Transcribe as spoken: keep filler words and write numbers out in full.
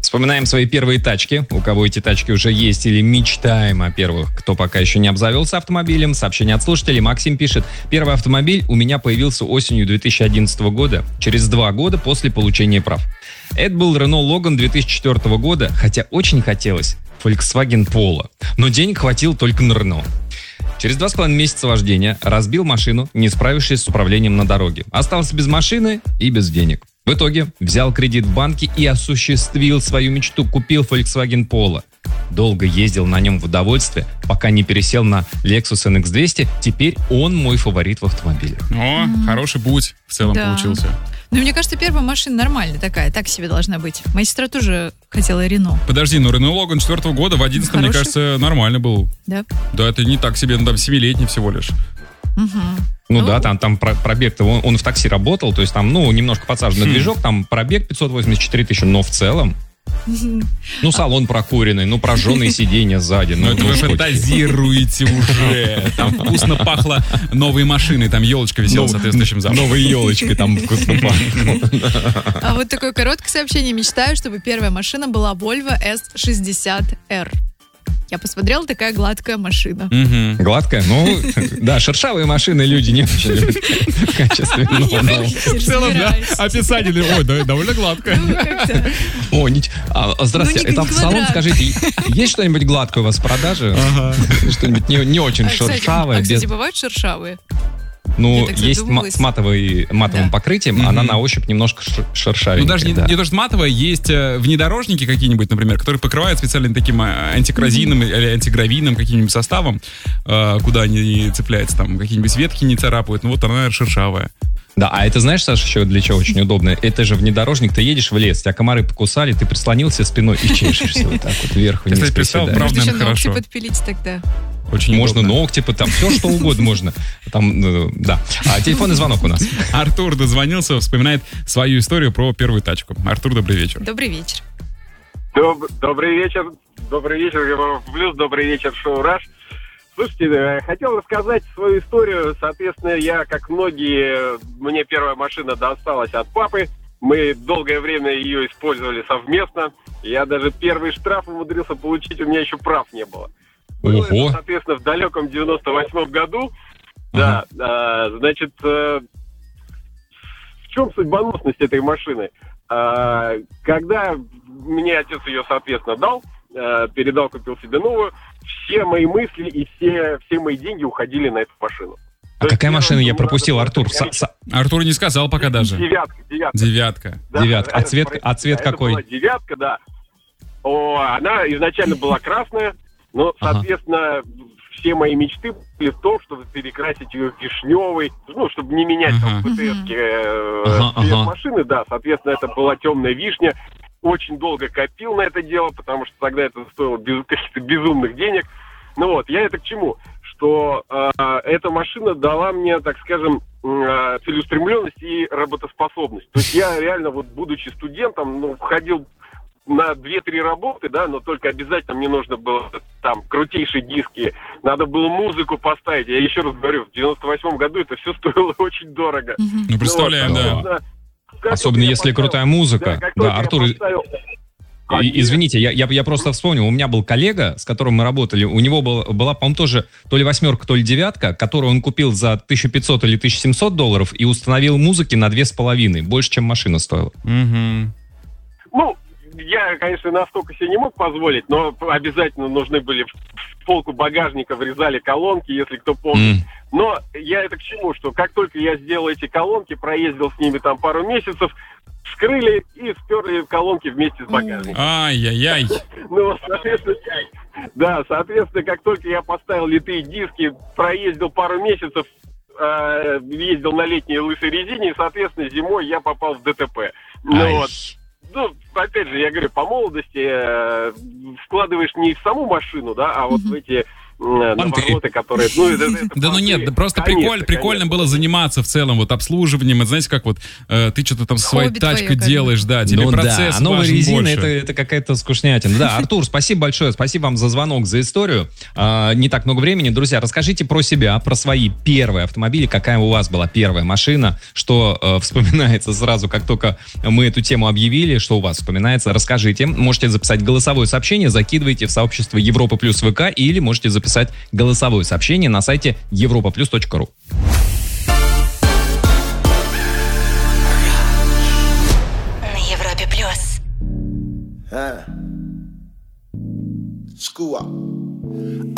Вспоминаем свои первые тачки. У кого эти тачки уже есть или мечтаем о первых, кто пока еще не обзавелся автомобилем. Сообщение от слушателей. Максим пишет: первый автомобиль у меня появился осенью две тысячи одиннадцатого года, через два года после получения прав. Это был Renault Logan две тысячи четвёртого года, хотя очень хотелось Volkswagen Polo. Но денег хватило только на Renault. Через два с половиной месяца вождения разбил машину, не справившись с управлением на дороге. Остался без машины и без денег. В итоге взял кредит в банке и осуществил свою мечту. Купил Volkswagen Polo. Долго ездил на нем в удовольствие, пока не пересел на Lexus эн икс двести. Теперь он мой фаворит в автомобилях. О, mm-hmm. хороший путь в целом да. получился. Ну, мне кажется, первая машина нормальная такая, так себе должна быть. Моя сестра тоже хотела Рено. Подожди, но Renault Logan четвёртого года в одиннадцатом, мне кажется, нормально был. Да? Да, это не так себе, ну там семилетний всего лишь. Угу. Ну, ну да, там, там пробег-то, он, он в такси работал, то есть там, ну, немножко подсаженный хм. движок, там пробег пятьсот восемьдесят четыре тысячи, но в целом, ну, салон прокуренный, ну, прожженные сиденья сзади. Ну, это вы фантазируете уже. Там вкусно пахло новой машиной, там елочка висела соответствующим запахом. Новые елочки там вкусно пахло. А вот такое короткое сообщение. Мечтаю, чтобы первая машина была Volvo эс шестьдесят эр. Я посмотрела, такая гладкая машина. Угу. Гладкая? Ну, да, шершавые машины люди не очень любят в качестве. В целом, да, описание. Ой, довольно гладкая. О, здравствуйте, это автосалон, скажите, есть что-нибудь гладкое у вас в продаже? Что-нибудь не очень шершавое? А, кстати, бывают шершавые? Ну, есть м- с матовой, матовым да. покрытием, mm-hmm. она на ощупь немножко шершавенькая. Ну, даже не, да. не то, что матовая, есть внедорожники какие-нибудь, например, которые покрывают специально таким антикоррозийным mm-hmm. или антигравийным каким-нибудь составом, куда они цепляются, там, какие-нибудь ветки не царапают, ну, вот она, наверное, шершавая. Да, а это знаешь, Саша, еще для чего очень удобно? Это же внедорожник, ты едешь в лес, тебя комары покусали, ты прислонился спиной и чешешься вот так вот вверх-вниз. Кстати, представил, правда, еще хорошо. Ногти подпилить тогда. Очень можно удобно. ногти, там все что угодно можно. Там, да. А телефонный звонок у нас. Артур дозвонился, вспоминает свою историю про первую тачку. Артур, добрый вечер. Добрый вечер. Доб- добрый вечер. Добрый вечер, Европа Плюс. Добрый вечер, Шоу Раш. Слушайте, хотел рассказать свою историю. Соответственно, я, как многие, мне первая машина досталась от папы. Мы долгое время ее использовали совместно. Я даже первый штраф умудрился получить, у меня еще прав не было. Было это, соответственно, в далеком девяносто восьмом году. Ага. Да, а, значит, а, в чем судьбоносность этой машины? А, когда мне отец ее, соответственно, дал, а, передал, купил себе новую, все мои мысли и все, все мои деньги уходили на эту машину. А То какая машина? Я пропустил, Артур. Са- са- Артур не сказал пока даже. Девятка, девятка. Девятка. Да, девятка. А цвет, а цвет это какой? Была девятка, да. О, она изначально была красная. Но, соответственно, ага. все мои мечты были в том, чтобы перекрасить ее в вишневый, ну, чтобы не менять ага. там ПТС-ки э, ага, цвет ага. машины, да, соответственно, это была темная вишня. Очень долго копил на это дело, потому что тогда это стоило без, каких-то безумных денег. Ну вот, я это к чему? Что э, эта машина дала мне, так скажем, э, целеустремленность и работоспособность. То есть я реально, вот будучи студентом, ну, ходил на две-три работы, да, но только обязательно мне нужно было там крутейшие диски, надо было музыку поставить. Я еще раз говорю, в девяносто восьмом году это все стоило очень дорого. Mm-hmm. Ну, представляем, ну, да. Особенно если поставил, крутая музыка. Да, да Артур, поставил... и, извините, я, я, я просто вспомнил, у меня был коллега, с которым мы работали, у него был, была, по-моему, тоже то ли восьмерка, то ли девятка, которую он купил за тысячу пятьсот или тысячу семьсот долларов и установил музыки на две с половиной, больше, чем машина стоила. Mm-hmm. Ну, я, конечно, настолько себе не мог позволить, но обязательно нужны были в полку багажника, врезали колонки, если кто помнит. Mm. Но я это к чему, что как только я сделал эти колонки, проездил с ними там пару месяцев, вскрыли и сперли колонки вместе с багажником. Ай-яй-яй. Ну, соответственно, да, соответственно, как только я поставил литые диски, проездил пару месяцев, ездил на летней лысой резине, и, соответственно, зимой я попал в ДТП. Ну вот. Ну, опять же, я говорю, по молодости э, вкладываешь не в саму машину, да, а вот mm-hmm. в эти навороты, которые... Ну, это, это да ну нет, да просто конечно, прикольно, прикольно конечно. было заниматься в целом вот обслуживанием. Это, знаете, как вот э, ты что-то там со своей Хобби тачкой твоё, как делаешь, да, тебе Ну процесс да, а новая важен резина больше. это, это какая-то скучнятина. Да, Артур, спасибо большое, спасибо вам за звонок, за историю. А, не так много времени. Друзья, расскажите про себя, про свои первые автомобили, какая у вас была первая машина, что э, вспоминается сразу, как только мы эту тему объявили, что у вас вспоминается, расскажите. Можете записать голосовое сообщение, закидывайте в сообщество Европа Плюс ВК или можете записать голосовое сообщение на сайте европа плюс точка ру. На Европе Плюс. Huh. School up.